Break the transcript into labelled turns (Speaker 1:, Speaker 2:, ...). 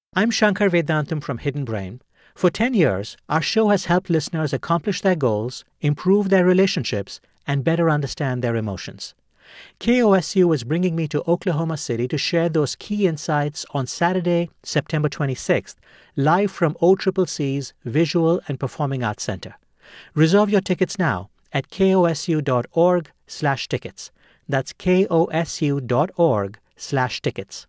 Speaker 1: I'm Shankar Vedantam from Hidden Brain. For 10 years, our show has helped listeners accomplish their goals, improve their relationships, and better understand their emotions. KOSU is bringing me to Oklahoma City to share those key insights on Saturday, September 26th, live from OCCC's Visual and Performing Arts Center. Reserve your tickets now at kosu.org/tickets. That's kosu.org/tickets.